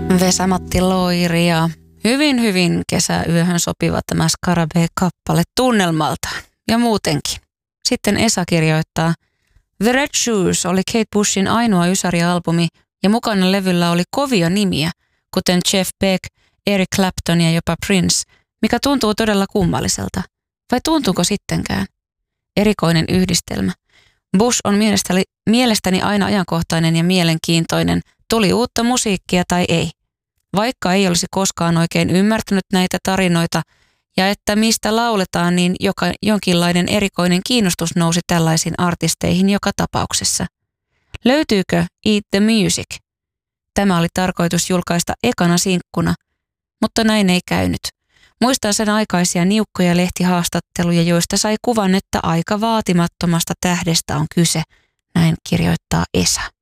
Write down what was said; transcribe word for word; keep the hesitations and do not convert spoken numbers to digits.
Vesa-Matti Loiri ja hyvin hyvin kesäyöhön sopiva tämä Scarabée-kappale tunnelmaltaan ja muutenkin. Sitten Esa kirjoittaa, The Red Shoes oli Kate Bushin ainoa ysärialbumi ja mukana levyllä oli kovia nimiä, kuten Jeff Beck, Eric Clapton ja jopa Prince, mikä tuntuu todella kummalliselta. Vai tuntuuko sittenkään? Erikoinen yhdistelmä. Bush on mielestäni, mielestäni aina ajankohtainen ja mielenkiintoinen, tuli uutta musiikkia tai ei. Vaikka ei olisi koskaan oikein ymmärtänyt näitä tarinoita ja että mistä lauletaan, niin joka, jonkinlainen erikoinen kiinnostus nousi tällaisiin artisteihin joka tapauksessa. Löytyykö Eat the Music? Tämä oli tarkoitus julkaista ekana sinkkuna, mutta näin ei käynyt. Muistan sen aikaisia niukkoja lehtihaastatteluja, joista sai kuvan, että aika vaatimattomasta tähdestä on kyse, näin kirjoittaa Esa.